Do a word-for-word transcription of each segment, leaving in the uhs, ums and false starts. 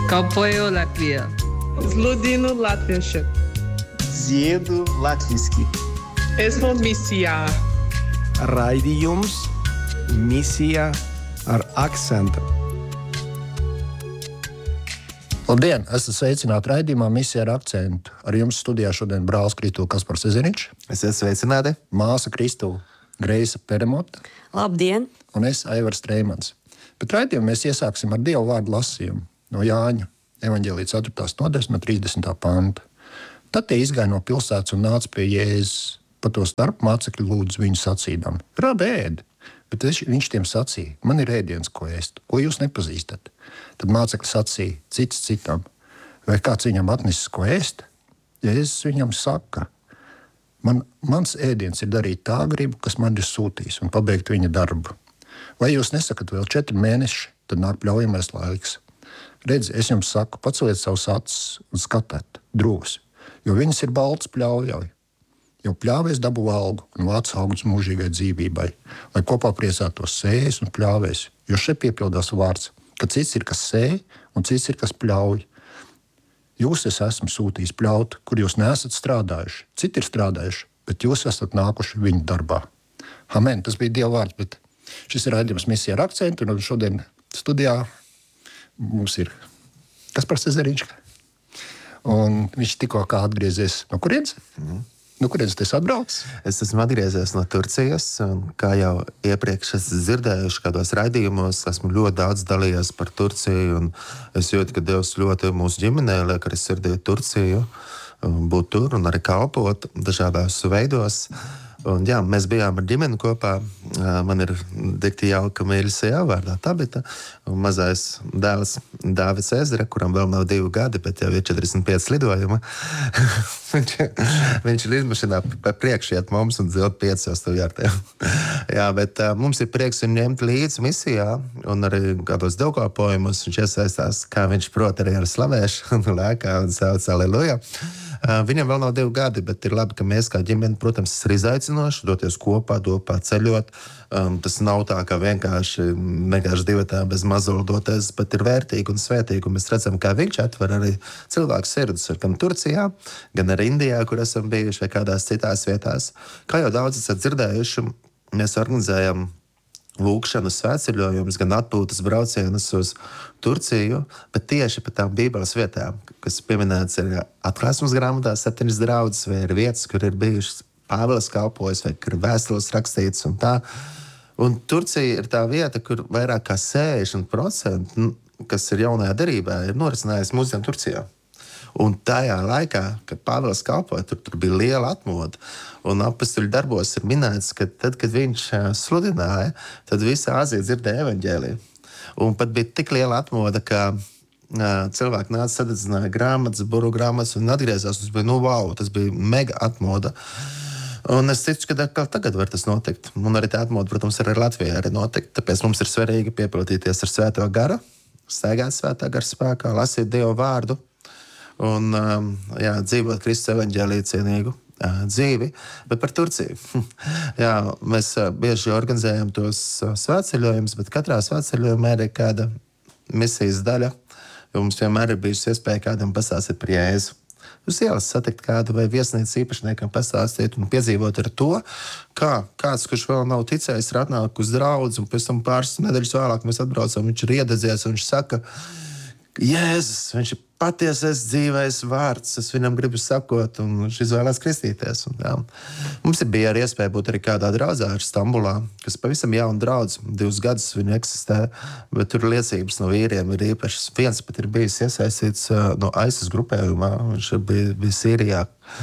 Kalpoju Latvijā. Sludinu latviešu. Ziedu latviski. Esmu misijā. Raidījums Misija ar akcentu. Labdien! Esat sveicināti raidījumā Misija ar akcentu. Ar jums studijā šodien brālis Kristū Kaspars Ezeriņš. Es esmu sveicināti. Māsa Kristū Greisa Peremota. Labdien! Un es Aivars Treimans. Bet raidījumu mēs iesāksim ar Dievu vārdu lasījumu no Jāņa evaņģēlija ceturtās nodaļas no trīsdesmitā panta. Tad tie izgāja no pilsētas un nāca pie Jēzus. Pa to starp mācekļi lūdza viņu sacīdam: Rādi ēd! Bet viņš tiem sacīja: Man ir ēdiens, ko ēst, ko jūs nepazīstat. Tad mācekļi sacīja cits citam: Vai kāds viņam atnesis ko ēst? Jēzus viņam saka: Man, mans ēdiens ir darīt tā gribu, kas man ir sūtījis, un pabeigt viņa darbu. Vai jūs nesakat vēl četri mēneši, tad nāk pļaujamais laiks? Redzi, es jums saku, paceliet savus acis un skatiet drūs, jo viņas ir balts pļaujai. Jo pļāvēs dabū algu un vāc augļus mūžīgai dzīvībai, lai kopā priecātos sējas un pļāvēs, jo šeit piepildās vārds, ka cits ir kas sēj un cits ir kas pļauj. Jūs es esmu sūtījis pļaut, kur jūs neesat strādājuši, citi ir strādājuši, bet jūs esat nākuši viņu darbā. Amen, tas bija Dieva vārds, bet šis ir raidījums Misija ar akcentu, un šodien studijā mums ir Kaspars Ezeriņš, un viņš tikko kā atgriezies no kurienes? Mm. Nu, kurienes tas atbrauc? Es esmu atgriezies no Turcijas, un kā jau iepriekš esmu dzirdējuši kādos raidījumos, esmu ļoti daudz dalījies par Turciju, un es jūtu, ka Dievs ļoti mūsu ģimenē liek arī sirdī Turciju, būt tur un arī kalpot dažādās veidos. Un, jā, mēs bijām ar ģimeni kopā. Man ir dikti jauka mīļa sieva vārdā Tabita, un mazais dēls Dāvids Ezra, kuram vēl nav divi gadi, bet jau ir četrdesmit pieci lidojumi. viņš, viņš ir izmašinā pa priekšu iet mums un dzild piecos stuvjārtiem. Jā, bet uh, mums ir prieks viņu ņemt līdzi misijā un arī kādos dievkalpojumus. Viņš iesaistās, kā viņš prot arī ar slavēšanu, lēkā un sauc aleluja. Uh, viņam vēl nav divi gadi, bet ir labi, ka mēs kā ģimeni, protams, ir izaicinoši doties kopā, dopā ceļot. Um, tas nav tā, ka vienkārši, vienkārši divatā bez mazula doties, bet ir vērtīgi un svētīgi. Un mēs redzam, kā viņš atver arī cilvēku sirdis, gan Turcijā, gan arī Indijā, kur esam bijuši, vai kādās citās vietās. Kā jau daudz esat dzirdējuši, mēs organizējam lūkšanu svētceļojumus, gan atpūtas braucienus uz Turciju, bet tieši pa tām Bībeles vietām, kas pieminēts ir Atklāsmes grāmatā septiņas draudzes, vai ir vietas, kur ir bijušas Pāvils kalpojis, vai kur ir vēstules rakstīts un tā. Un Turcija ir tā vieta, kur vairāk kā sešdesmit procenti, kas ir jaunajā derībā, ir norisinājis mūsdienu Turcijā. Un tajā laikā, kad Pāvils kalpoja, tur, tur bija liela atmoda. Un apustuļu darbos ir minēts, ka tad, kad viņš sludināja, tad visa Āzija dzirdēja evaņģēliju. Un pat bija tik liela atmoda, ka uh, cilvēki nāca, sadedzināja grāmatas, buru grāmatas un atgriezās. Tas bija, nu, wow, tas bija mega atmoda. Un es ticu, ka atkal tagad var tas notikt. Un arī tā atmoda, protams, arī Latvijā arī notikt. Tāpēc mums ir svarīgi piepildīties ar svēto garu, staigāt svētā gara spēkā, lasīt Dievu vārdu. Un um, jā, dzīvot Kristus evaņģēlija cienīgu uh, dzīvi, bet par Turciju. jā, mēs uh, bieži organizējam tos uh, svētceļojumus, bet katrā svētceļojumā ir kāda misijas daļa, jo mums vienmēr ir bijusi iespēja kādam pastāstīt par Jēzu. Uz ielas satikt kādu vai viesnīcas īpašniekam pastāstīt un piedzīvot ar to, kā kāds, kurš vēl nav ticējis, ir atnāk uz draudzi, un pēc tam pāris nedēļas vēlāk mēs atbraucam, viņš ir iededzies un viņš saka: Jēzus, viņš ir patiesais dzīvais vārds, es viņam gribu sakot, un viņš izvēlās kristīties. Un, jā. Mums ir bija arī iespēja būt arī kādā draudzē ar Stambulā, kas pavisam jauna draudz, divus gadus viņi eksistē, bet tur liecības no vīriem ir īpašas. Viens pat ir bijis iesaistīts uh, no ISIS grupējumā, viņš bija, bija Sīrijā,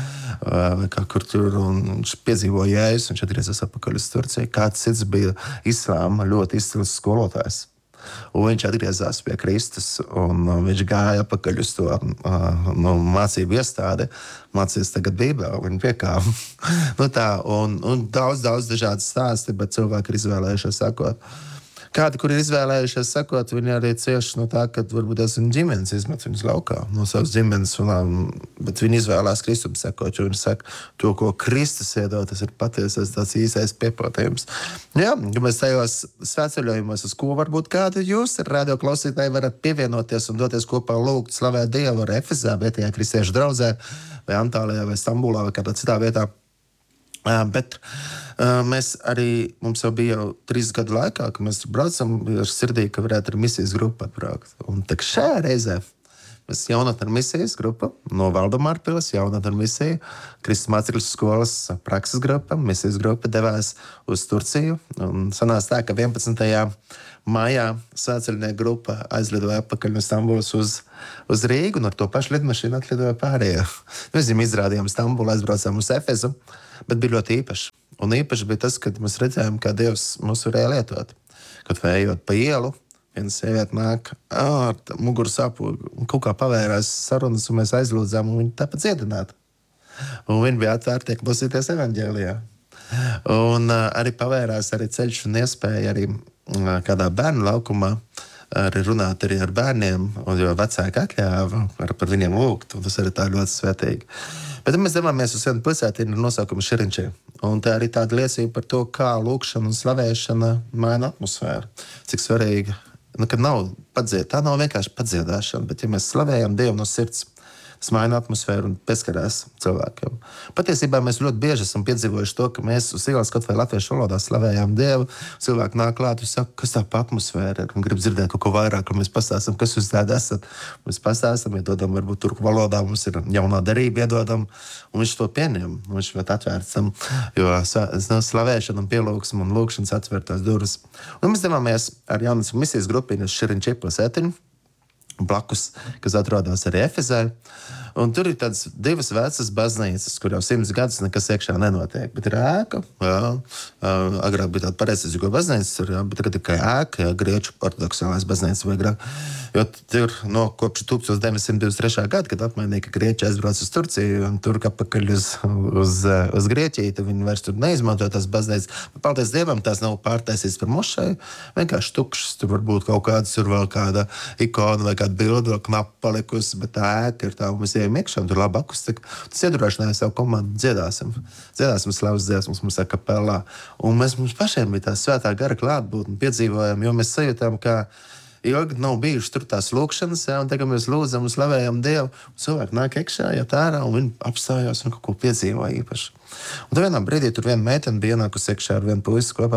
uh, kā kur tur, un viņš piedzīvoja Jēzus, viņš atgriezās atpakaļ uz Turciju. Kāds cits bija islāma ļoti izcils skolotājs. Un viņš atgriezās pie Kristus, un viņš gāja apakaļ uz to uh, no mācību iestādi, mācīs tagad Bībeli, viņa piekāva. nu tā, un, un daudz, daudz dažādas stāsti, bet cilvēki ir izvēlējušies sakot, Kādi, kur ir izvēlējušies sekot, viņi arī cieši no tā, ka varbūt tas ir ģimenes izmet viņus laukā no savas ģimenes, un, bet viņi izvēlās Kristum sekot, jo viņi saka, to, ko Kristus iedod, tas ir patiesais tāds īsais piepotījums. Jā, ja mēs tajos svētceļojumos, uz ko varbūt kādu jūs ar radio klausītāji varat pievienoties un doties kopā lūgt, slavēt Dievu ar Efesā, vietējā kristiešu draudzē, vai Antālijā, vai Stambulā, vai kādā citā vietā. Uh, bet uh, mēs arī, mums jau bija jau trīs gadu laikā, ka mēs braucam ar sirdī, ka varētu ar misijas grupu atbraukt. Un tak šajā reizē mēs jaunatnes misijas grupa no Valdemārpiles, jaunatnes misija, Kristus mācekļu skolas prakses grupa, misijas grupa devās uz Turciju. Un sanāca tā, ka vienpadsmitajā maijā svētceļnieku grupa aizlidoja atpakaļ no Stambulas uz, uz Rīgu, un ar to pašu lidmašīnu atlidoja pārējā. Mēs viņam izrādījām Stambulu, aizbraucām uz Efesu, bet bija ļoti īpaši. Un īpaši bija tas, kad mēs redzējām, kā Dievs mūs varēja lietot. Kad vējot pa ielu, viena sieviete nāk ar muguru sāpu, un kaut kā pavērās sarunas, un mēs aizlūdzām, un viņa tāpat dziedināta. Un viņa bija atvērta klausīties evaņģēlijā. Un uh, arī pavērās arī ceļš un iespēja arī uh, kādā bērnu laukumā arī runāt arī ar bērniem, un jo vecāki atļāva par viņiem lūgt, un tas arī tā ļoti svētīgi. Bet mēs devāmies uz vienu pilsētiņu ar nosaukumu Širinčē, un tā arī tāda liecība par to, kā lūkšana un slavēšana maina atmosfēru. Cik svarīgi, nu, kad nav padzied, tā nav vienkārši padziedāšana, bet ja mēs slavējam Dievu no sirds, tas maina atmosfēru un pieskarās cilvēkiem. Patiesībā mēs ļoti bieži esam piedzīvojuši to, ka mēs uz ielas kaut vai latviešu valodā slavējām Dievu. Cilvēki nāk klāt un saka, kas tā pa atmosfēra ir, un grib dzirdēt kaut ko vairāk, un mēs pastāstam, kas jūs tādi esat. Mēs pastāstam, iedodam, varbūt turku valodā mums ir jaunā derība, iedodam, un viņš to pieņem, un viņš ļoti atvērts tam, jo no, slavēšana un pielūgsme un lūkšanas atvērtās durvis. Un mēs devāmies ar jaunas misijas grupiņu uz Širinčē pilsētiņu, blakus, kas atrodas arī Efesē. Un tur ir tādas divas vecas baznīcas, kur jau simts gadus nekas iekšā nenotiek. Bet ir ēka, jā, agrāk bija tāda pareizsīgo baznīca, jā, bet tagad ir kā ēka, jā, Grieķu ortodoksālais baznīca vai agrāk. Jo tur no kopš tūkstoš deviņsimt divdesmit trešā gada, kad apmainīja, ka Grieķi aizbrauc uz Turciju un tur apakaļ uz, uz, uz Grieķiju, tad viņi vairs tur neizmanto tās baznīcas. Paldies Dievam, tās nav pārtaisītas par mošai, vienkārši tukšas, tur varbūt kaut kāds, tur vēl kāda ikona vai kāda bilda, knapa palikusi, bet tā ēka ir tā, un mēs ejam iekšā, un tur laba akustika. Tas iedrošināja savu komandu, dziedāsim. Dziedāsim slavas dziesmas, mums ir kapelā. Un mēs mums pašiem bija tā svētā gara klātbūtne, piedzīvojam, jo mēs sajūtām, ka ilgi nav bijuši tur tās lūkšanas, jā, un tagad mēs lūdzam un slavējam Dievu, un cilvēki nāk iekšā, ja tā ārā, un viņi apstājās un kaut ko piedzīvoja īpaši. Un tad vienā brīdī tur viena meitene bija ienākusi iekšā ar vienu puisi kopā,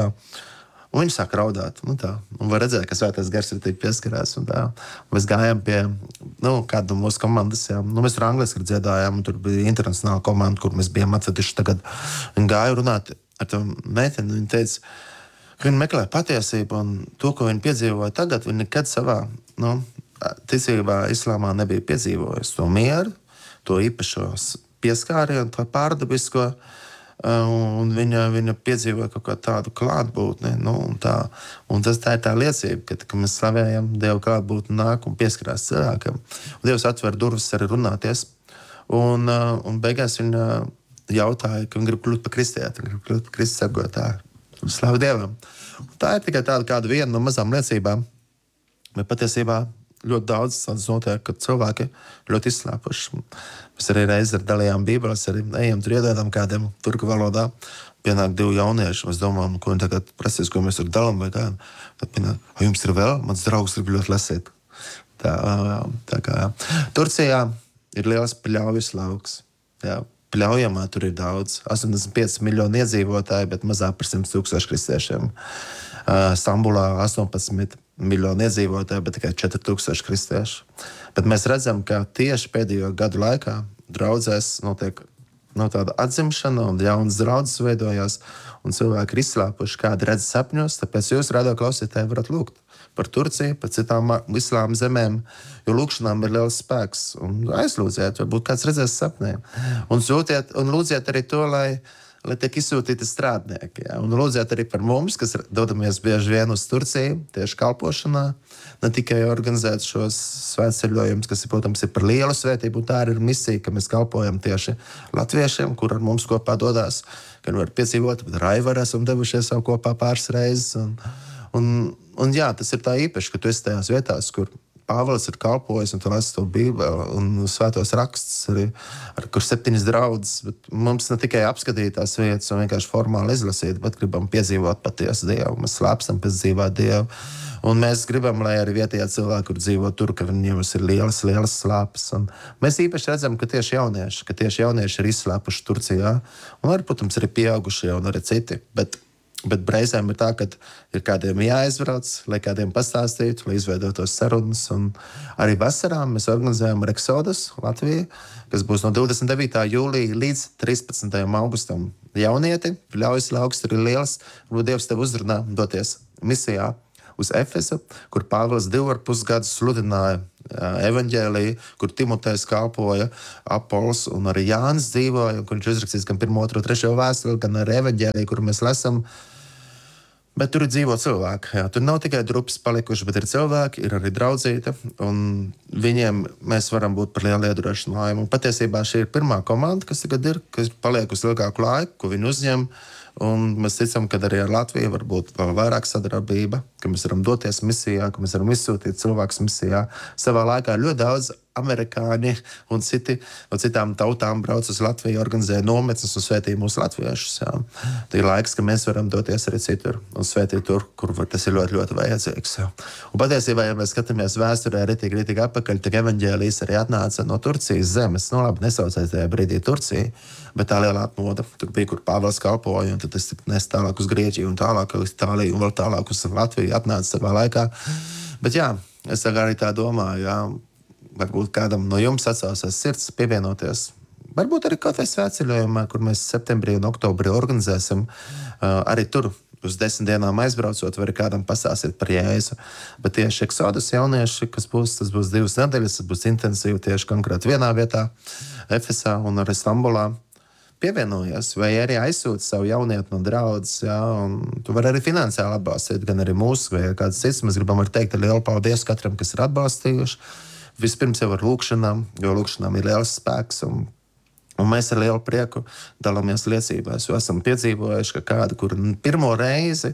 un viņi sāk raudāt, nu tā, un var redzēt, ka svētais gars ir tik pieskarās, un tā. Un mēs gājām pie, nu, kādu no mūsu komandas, jā, nu, mēs tur angliski dziedājām, un tur bija internacionāla komanda, kur mēs bijām atveduši tagad, un gāju runāt ar to meiteni, un viņa teica, ka viņi meklē patiesību, un to, ko viņi piedzīvoja tagad, viņi nekad savā, nu, ticībā islāmā nebija piedzīvojis to mieru, to īpašo pieskārienu, to pārdabisko, un viņa, viņa piedzīvoja kaut kā tādu klātbūtni, nu, un tā, un tas tā ir tā liecība, ka, ka mēs slavējam, Dievu klātbūtni nāk un pieskarās cilvēkam, un Dievs atver durvis arī runāties, un, un beigās viņa jautāja, ka viņa grib kļūt par kristieti, viņa grib kļūt par Kristus sekotāju. Slavu Dievam. Un tā ir tikai tāda kāda viena no mazām liecībām, bet patiesībā ļoti daudz tādas notiek, kad cilvēki ļoti izslāpuši. Mēs arī reiz ar dalījām bībeles, arī ejam tur iedodam kādiem turku valodā, pienāk divi jaunieši, mēs domājam, ko viņi tagad prasīs, ko mēs tur dalam vai kā. Tad pienāk, vai jums ir vēl? Mans draugs grib ļoti lasīt. Tā, tā kā, jā. Turcijā ir liels pļaujas lauks, jā. Pļaujamā tur ir daudz, astoņdesmit pieci miljoni iedzīvotāji, bet mazāk par simt tūkstoši kristiešiem. Uh, Stambulā astoņpadsmit miljoni iedzīvotāji, bet tikai četri tūkstoši kristiešu. Bet mēs redzam, ka tieši pēdējo gadu laikā draudzēs notiek no tāda atzimšana un jaunas draudzes veidojās, un cilvēki ir izslāpuši, kādi redz sapņos, tāpēc jūs radio klausītāji varat lūgt par Turciju, par citām islāma zemēm, jo lūkšanām ir liels spēks. Un aizlūdziet, varbūt kāds redzēs sapnē. Un, sūtiet, un lūdziet arī to, lai, lai tiek izsūtīti strādnieki. Ja? Un lūdziet arī par mums, kas dodamies bieži vien uz Turciju, tieši kalpošanā, ne tikai organizēt šos svētceļojumus, kas, protams, ir par lielu svētību, un tā ir misija, ka mēs kalpojam tieši latviešiem, kur ar mums kopā dodās, ka var piedzīvot, bet ar Aivaru esam devušies jau kopā pāris reizes, un Un, un jā, tas ir tā īpaši, ka tu esi tajās vietās, kur Pāvils ir kalpojis, un tu lasi to Bībeli un svētos rakstus, arī, ar kur septiņas draudzes, bet mums ne tikai apskatīt tās vietas un vienkārši formāli izlasīt, bet gribam piedzīvot patiesu Dievu, mēs slēpstam pēc dzīvā Dievu, un mēs gribam, lai arī vietējā cilvēki, kur dzīvo tur, ka viņiem ir lielas, lielas slāpes, un mēs īpaši redzam, ka tieši jaunieši, ka tieši jaunieši ir izslēpuši Turcijā, un arī, protams, arī pieaugušie un arī citi, bet Bet reizēm ir tā, ka ir kādiem jāizbrauc, lai kādiem pastāstītu, lai izveidotos sarunas. Un arī vasarā mēs organizējam Exodus Latviju, kas būs no divdesmit devītā jūlija līdz trīspadsmitajam augustam. Jaunieti, ļaujas lauks ir liels, un Dievs tev uzrunā doties misijā uz Efesu, kur Pāvils divu ar pus gadus sludināja evaņģēliju, kur Timotejs kalpoja, Apols un arī Jānis dzīvoja, kur viņš izrakstīs gan pirmo, otro, trešo vēstuli, gan arī evaņģēliju, kur mēs lasam. Bet tur ir dzīvo cilvēki. Jā. Tur nav tikai drupas palikuši, bet ir cilvēki, ir arī draudzīte, un viņiem mēs varam būt par lielu iedrošinājumu. Un patiesībā šī ir pirmā komanda, kas tagad ir, kas paliek uz ilgāku laiku, ko viņi uzņem. Un mēs ticam, ka arī ar Latviju var būt vēl vairāk sadarbība, ka mēs varam doties misijā, ka mēs varam izsūtīt cilvēkus misijā. Savā laikā ļoti daudz amerikāņi un citi no citām tautām brauc uz Latviju, organizē nometnes un svētī mūsu latviešus. Jā. Tā ir laiks, ka mēs varam doties arī citur un svētīt tur, kur tas ir ļoti, ļoti vajadzīgs. Jā. Un patiesībā, ja mēs skatāmies vēsturē ritīgi, ritīgi apakaļ, tad evaņģēlijs arī atnāca no Turcijas zemes. Nu labi, nesaucēs tajā brīdī Turcija, bet tā lielā atmoda, tur bija, kur Pāvils kalpoja, un tad tas nes tālāk uz Grieķiju un tālāk uz Itāliju un vēl tālāk uz Latviju atnāca savā laikā. Bet jā, es arī tā domāju, jā, varbūt kādam no jums atsaucās sirds pievienoties. Varbūt arī kaut vai svētceļojumā, kur mēs septembrī un oktobrī organizēsim, uh, arī tur uz desmit dienām aizbraucot, var kādam pastāstīt par Jēzu. Bet tieši Exodus jaunieši, kas būs, tas būs divas nedēļas, tas būs intensīvi tieši konkrēti vienā vietā, Efesā un arī Stambulā. Pievienojies, vai arī aizsūti savu jaunieti no draudzes, jā, un tu vari arī finansiāli atbalstīt, gan arī mūsu, vai kāds cits. Mēs gribam arī teikt lielu paldies katram, kas ir atbalstījuši. Vispirms jau ar lūkšanām, jo lūkšanām ir liels spēks, un, un mēs ar lielu prieku dalāmies liecībās, jo esam piedzīvojuši, ka kādu, kur pirmo reizi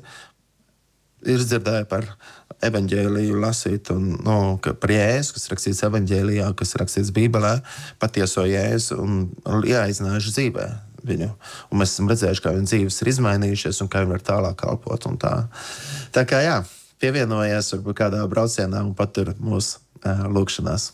ir dzirdēja par evaņģēliju lasīt, un nu, par Jēzu, kas rakstīts evaņģēlijā, kas rakstīts Bībelē, patieso Jēzu, un jāiznājuši dzīvē viņu. Un mēs esam redzējuši, kā viņa dzīves ir izmainījušies, un kā viņa var tālāk kalpot. Un tā. tā kā jā, pievienojies varbūt kādā braucienā un patur mūsu uh, lūkšanās.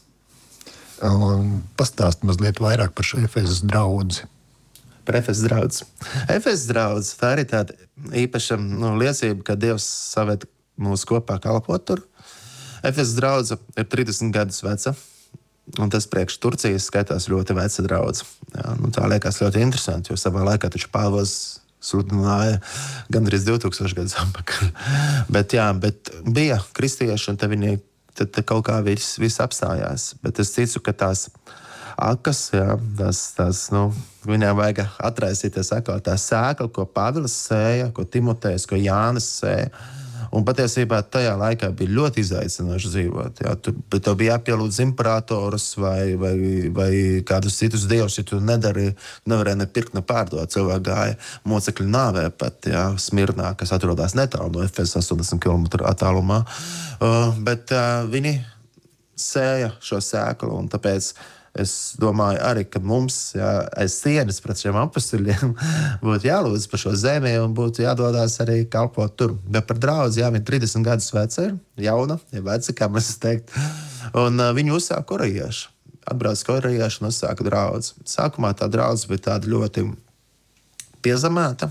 Pastāst mazliet vairāk par šo Efesas draudzi. Par Efesas draudzi. Efesas draudzi, tā arī tāda īpaša nu, liecība, ka Dievs saved mūs kopā kalpot tur. Efesas draudze ir trīsdesmit gadus veca, un tas priekš Turcijas skaitās ļoti veca draudze. Jā, nu, tā liekas ļoti interesanti, jo savā laikā taču Pāvils sludināja gandrīz divtūkstoši gadus atpakaļ. Bet jā, bet bija kristieši, un te viņi tad, tad kaut kā viss, viss apstājās. Bet es ticu, ka tās akas, jā, tās, tās, nu, viņām vajag atraisīties atkal tā sēkla, ko Pāvils sēja, ko Timotejs, ko Jānis sēja. Un patiesībā tajā laikā bija ļoti izaicinoši dzīvot. Jā. Tur, bet tev bija jāpielūdz imperatorus vai, vai, vai kādus citus dievus, ja tu nedari, nevarēja ne pirkt, ne pārdot. Cilvēki gāja mocekļu nāvē pat, jā, Smirnā, kas atrodas netālu no Efesas astoņdesmit kilometru attālumā. Uh, bet uh, viņi sēja šo sēklu, un tāpēc es domāju arī, ka mums, jā, aiz sienas pret šiem apustuļiem būtu jālūdz par šo zemi un būtu jādodās arī kalpot tur. Bet par draudzi, jā, viņi trīsdesmit gadus veca ir, jauna, ja veca, kā mēs teikt. Un uh, viņi uzsāka korejieši. Atbrauc korejieši un uzsāka draudzi. Sākumā tā draudzi bija tāda ļoti piezemēta.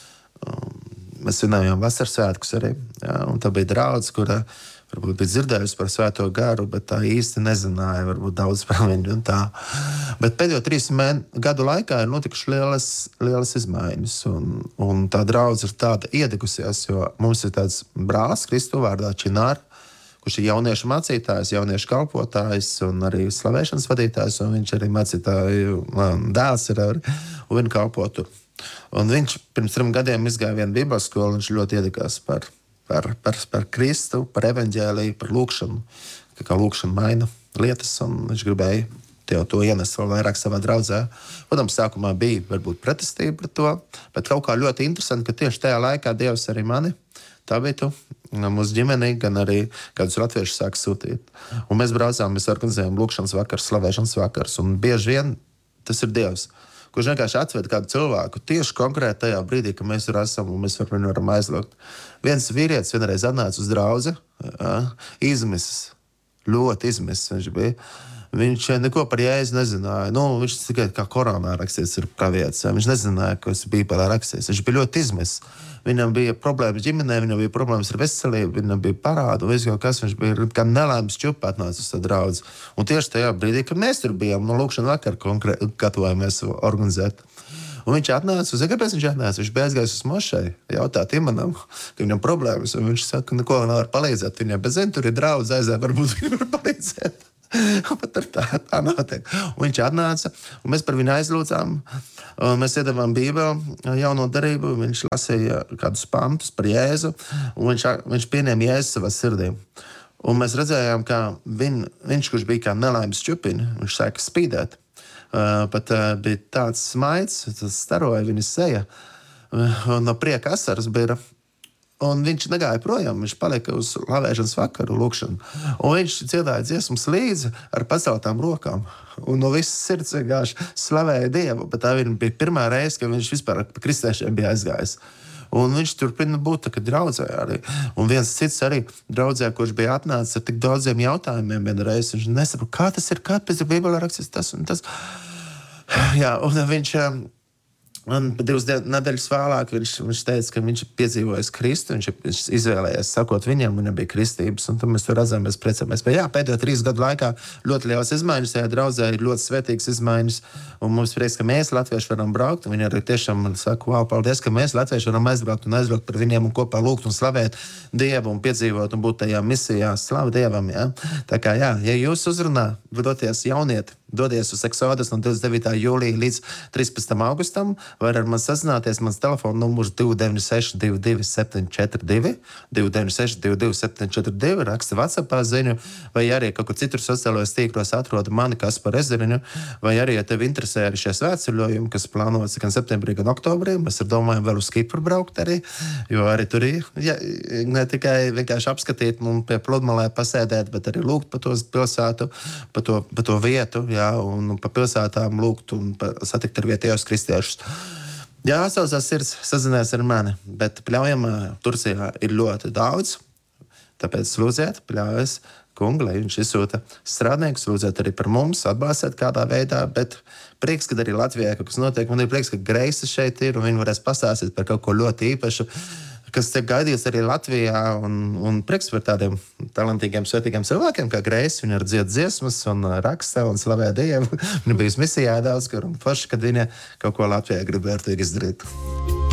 Um, mēs svinējām vasaras svētkus arī, jā, un tā bija draudzi, kura varbūt bija dzirdējusi par svēto garu, bet tā īsti nezināja, varbūt daudz par viņu un tā. Bet pēdējo trīs mēn, gadu laikā ir notikuši lielas, lielas izmaiņas, un, un tā draudze ir tāda iedegusies, jo mums ir tāds brālis Kristu vārdā Činār, kurš ir jauniešu mācītājs, jauniešu kalpotājs un arī slavēšanas vadītājs, un viņš arī mācītāju dēls ir ar, un viņš kalpo tur. Un viņš pirms trim gadiem izgāja vienu bībeles skolu, viņš ļoti iedegās par Par, par, par Kristu, par evaņģēliju, par lūkšanu, kā lūkšana maina lietas, un viņš gribēja tev to ienest vēl vairāk savā draudzē. Protams, sākumā bija varbūt pretestība par to, bet kaut kā ļoti interesanti, ka tieši tajā laikā Dievs arī mani, Tabitu, mūsu ģimeni, gan arī kādus latviešus sāk sūtīt. Un mēs braucām, mēs organizējam lūkšanas vakars, slavēšanas vakars, un bieži vien tas ir Dievs, kurš vienkārši atved kādu cilvēku tieši konkrēti tajā brīdī, kad mēs tur esam un mēs varam, varam aizlūgt. Viens vīrietis vienreiz atnāca uz draudzi, izmisis, ļoti izmisis viņš bija. Viņš neko par Jēzu nezināja. Nu, viņš tikai kā Koranā rakstīts ir pravietis. Viņš nezināja, kas Bībelē rakstīts. Viņš bija ļoti izmisis. Viņam bija problēmas ģimenē, viņam bija problēmas ar veselību, viņam bija parādu, un viss kaut kas, viņš bija kā nelēms čupa atnācis uz tā draudzi. Un tieši tajā brīdī, kad mēs tur bijām, no lūkšana vakar konkrēti gatavojamies organizēt. Un viņš atnāca, un kāpēc viņš atnāca? Viņš bija aizgājis uz mašai, jautāt Imanam, ka viņam problēmas, un viņš saka, neko nevar palīdzēt viņam, bet zin, tur ir draudz aizē, varbūt viņi var palīdzēt. Pat ar tā, tā notiek. Un viņš atnāca, un mēs par viņu aizlūdzām, un mēs iedavām Bībeli jauno darību, viņš lasīja kādus pantus par Jēzu, un viņš, viņš pieņēma Jēzu savā sirdī. Un mēs redzējām, ka viņ, viņš, kurš bija kā nelaimes čupini, viņš sāka spīdēt. Uh, pat uh, bija tāds smaids, tas staroja viņa seja, uh, un no prieka asaras bija. Un viņš negāja projām, viņš palika uz slavēšanas vakaru lūkšanu. Un viņš dziedāja dziesmas līdzi ar paceltām rokām. Un no visas sirds vienkārši slavēja Dievu. Bet tā bija pirmā reize, kad viņš vispār pa kristiešiem bija aizgājis. Un viņš turpina būt tā, ka draudzē arī. Un viens cits arī draudzē, kurš bija atnācis ar tik daudziem jautājumiem vienreiz. Viņš nesaprot, kā tas ir, kāpēc ir Bībelē rakstīts tas un tas. Jā, un viņš... Un divas nedēļas vēlāk viņš, viņš teica, ka viņš piedzīvojis Kristu, viņš, viņš izvēlējies sakot viņam, viņam bija kristības, un tad mēs tur redzam, mēs priecāmies. Bet jā, pēdējo trīs gadu laikā ļoti liels izmaiņas, jā, draudzē ir ļoti svētīgas izmaiņas, un mums prieks, ka mēs latvieši varam braukt, un viņi arī tiešām saka, wow, paldies, ka mēs latvieši varam aizbraukt un aizbraukt par viņiem un kopā lūgt un slavēt Dievu un piedzīvot un būt tajā misijā, slavu Dievam, jā. Tā kā, jā, ja jūs uzrunā, doties jaunieti, dodies uz Exodus no divdesmit devītā jūlija līdz trīspadsmitam augustam, var ar man sazināties, mans telefona numurs divi deviņi seši divi divi septiņi četri divi, divi deviņi seši divi divi septiņi četri divi, raksta WhatsAppā ziņu, vai arī kaut kur citur sociālajos tīklos atrod mani Kasparu Ezeriņu, vai arī, ja tevi interesē arī šie svētceļojumi, kas plānots gan septembrī, gan oktobrī, mēs ar domājam vēl uz Kipru braukt arī, jo arī tur ir, ja, ne tikai vienkārši apskatīt un pie pludmalē pasēdēt, bet arī lūgt pa to pilsētu, pa to, pa to vietu, jā, un pa pilsētām lūgt un satikt ar vietējos kristiešus. Jā, saucās sirds, sazinies ar mani, bet pļaujamā Turcijā ir ļoti daudz, tāpēc lūdziet, pļaujas kungu, lai viņš izsūta strādniekus, lūdziet arī par mums, atbalstēt kādā veidā, bet prieks, kad arī Latvijā kaut kas notiek, man ir prieks, ka Greisa šeit ir, un viņi varēs pastāstīt par kaut ko ļoti īpašu, kas tiek gaidīts arī Latvijā, un, un prieks par tādiem talantīgiem, svētīgiem cilvēkiem, kā Greisa. Viņa ir dzied dziesmas un raksta un slavē Dievu. Viņa bijusi misijā daudz, kur un forši, kad viņa kaut ko Latvijā grib vērtīgi izdarīt.